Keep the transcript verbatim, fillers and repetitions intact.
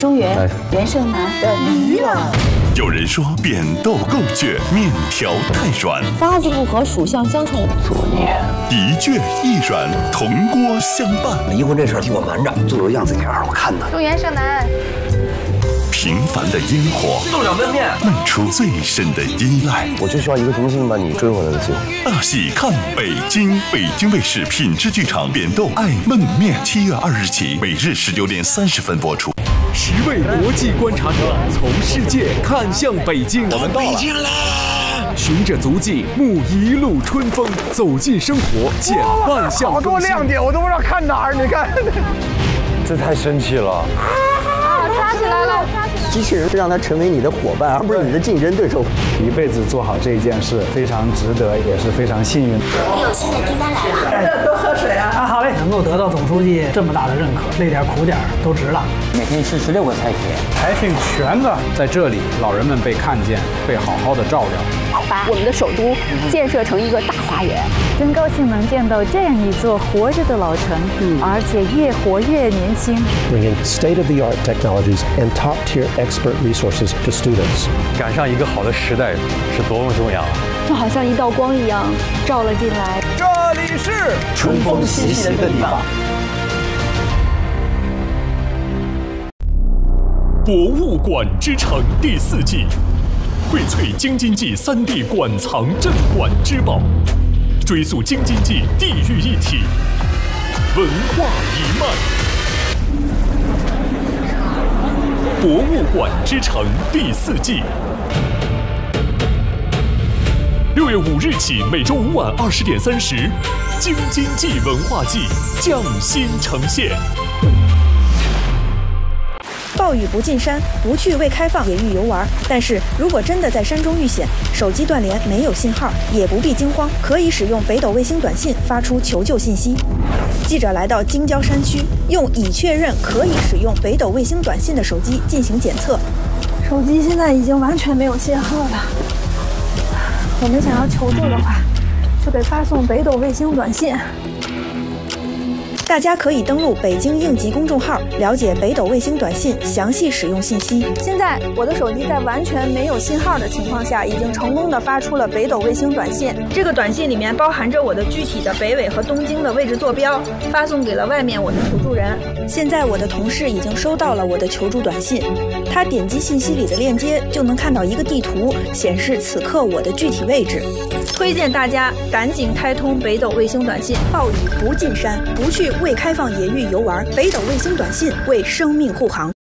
中原袁胜男的梨了。 有人说扁豆够倔，面条太软， 八字不合，属相相冲。 作孽，一倔一软，铜锅相伴。 离婚这事儿替我瞒着，做个样子给二我看呢。 祝袁胜男。 平凡的烟火， 弄两焖面， 漫出最深的依赖。 我就需要一个重新把你追回来的机会。 大戏看北京，北京卫视品质剧场扁豆爱焖面，七月二日起，每日十九点三十分播出。 十位国际观察者从世界看向北京， 我们到北京啦！循着足迹，沐一路春风，走进生活，减半项。 好多亮点，我都不知道看哪儿。你看， 这太神奇了！ 啊，插起来了！ 机器人是让它成为你的伙伴，而不是你的竞争对手。 一辈子做好这一件事，非常值得，也是非常幸运。 我有新的订单来了， 多喝水啊！啊，好嘞，能够得到总书记这么大的认可，累点苦点都值了。 每天吃十六个菜品， 还挺全的。在这里，老人们被看见，被好好的照料。 把我们的首都建设成一个大花园， 真高兴能见到这样一座活着的老城，嗯、而且越活越年轻。 Bringing state-of-the-art technologies and top-tier expert resources to students。 赶上一个好的时代是多么重要啊！ 就好像一道光一样照了进来。 这里是春风习习的地方。 博物馆之城第四季。荟萃京津冀三地馆藏镇馆之宝，追溯京津冀地域一体文化一脉。博物馆之城第四季，六月五日起，每周五晚二十点三十，京津冀文化季匠心呈现。 暴雨不进山，不去未开放野域游玩。但是如果真的在山中遇险，手机断联没有信号，也不必惊慌，可以使用北斗卫星短信发出求救信息。记者来到京郊山区，用已确认可以使用北斗卫星短信的手机进行检测。 手机现在已经完全没有信号了。我们想要求救的话，就得发送北斗卫星短信。 大家可以登录北京应急公众号，了解北斗卫星短信详细使用信息。现在我的手机在完全没有信号的情况下，已经成功的发出了北斗卫星短信。这个短信里面包含着我的具体的北纬和东经的位置坐标，发送给了外面我的求助人。现在我的同事已经收到了我的求助短信，他点击信息里的链接，就能看到一个地图，显示此刻我的具体位置。推荐大家赶紧开通北斗卫星短信，暴雨不进山，不去未开放野域游玩，北斗卫星短信为生命护航。